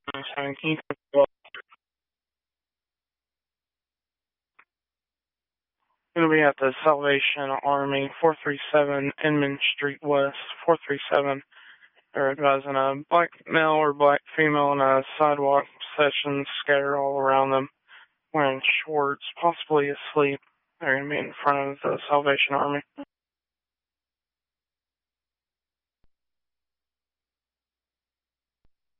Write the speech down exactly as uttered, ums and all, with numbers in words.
saying Ethan Block. Going to be at the Salvation Army, four three seven Inman Street West, four three seven. They're advising a black male or black female in a sidewalk session scattered all around them, wearing shorts, possibly asleep. They're going to be in front of the Salvation Army.